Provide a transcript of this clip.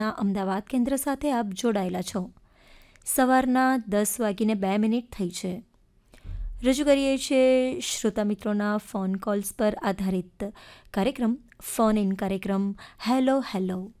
અમદાવાદ કેન્દ્ર સાથે આપ જોડાયેલા છો. સવારના 10:02 થઈ છે. રજૂ કરીએ છીએ શ્રોતા મિત્રોના ફોન કોલ્સ પર આધારિત કાર્યક્રમ ફોન ઇન કાર્યક્રમ હેલો હેલો.